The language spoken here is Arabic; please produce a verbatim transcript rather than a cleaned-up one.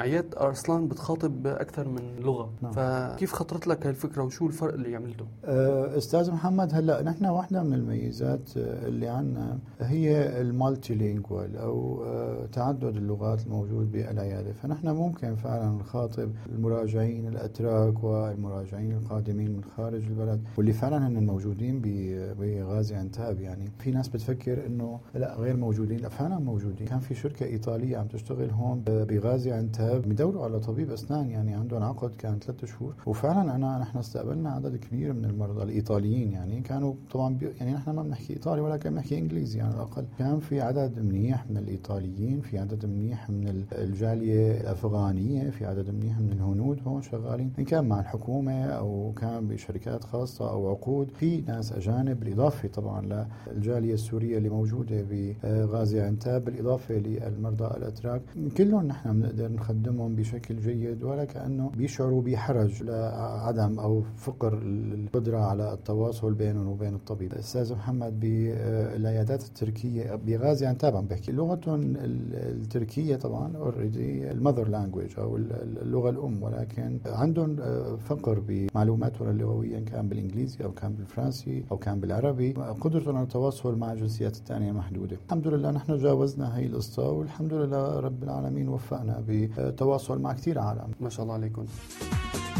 عياد أرسلان بتخاطب أكثر من لغة. نعم. فكيف خطرت لك هالفكرة وشو الفرق اللي عملته؟ أستاذ محمد، هلأ نحن واحدة من الميزات اللي عنا هي المالتي لينجوال أو تعدد اللغات الموجود بالعيادة. فنحن ممكن فعلا نخاطب المراجعين الأتراك والمراجعين القادمين من خارج البلد واللي فعلا هن موجودين بغازي عنتاب. يعني في ناس بتفكر إنه لا غير موجودين، لا فعلا موجودين. كان في شركة إيطالية عم تشتغل هون بغازي عنتاب بيدوروا على طبيب أسنان، يعني عندهم عقد كان ثلاثة شهور، وفعلا أنا نحن استقبلنا عدد كبير من المرضى الإيطاليين. يعني كانوا طبعا يعني نحن ما بنحكي إيطالي ولكن بنحكي إنجليزي يعني على الأقل. كان في عدد منيح من الإيطاليين، في عدد منيح من الجالية الأفغانية، في عدد منيح من الهنود هون شغالين، إن كان مع الحكومة أو كان بشركات خاصة أو عقود. في ناس أجانب بالإضافة طبعا للجالية السورية اللي موجودة بغازي عنتاب، بالإضافة للمرضى الأتراك. كلهم نحن بنقدر نخدمهم بشكل جيد، ولا كأنه بيشعروا بحرج لعدم أو فقر القدرة على التواصل بينهم وبين الطبيب. أستاذ محمد، بالعيادات التركية بغازي عنتاب عم بحكي لغتهم التركية طبعا اوريدي المذر لانجويج أو اللغة الأم، ولكن عندهم فقر بمعلوماتهم اللغوية، إن كان بالإنجليزي أو كان بالفرنسي أو كان بالعربي. قدرتهم على التواصل مع الجنسيات الثانية محدودة. الحمد لله نحن جاوزنا هاي القصة، والحمد لله رب العالمين وفقنا بتواصل مع كثير عالم. ما شاء الله عليكم.